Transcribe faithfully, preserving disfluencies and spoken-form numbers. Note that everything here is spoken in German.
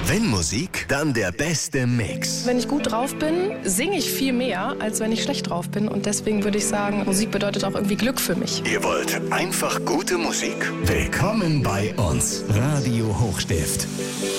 Wenn Musik, dann der beste Mix. Wenn ich gut drauf bin, singe ich viel mehr, als wenn ich schlecht drauf bin. Und deswegen würde ich sagen, Musik bedeutet auch irgendwie Glück für mich. Ihr wollt einfach gute Musik? Willkommen bei uns. Radio Hochstift.